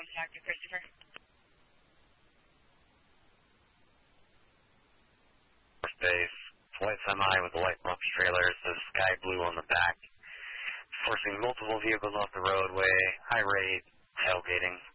come talk to Christopher. Base, white semi with a white bumper trailer, says sky blue on the back, forcing multiple vehicles off the roadway, high rate, tailgating.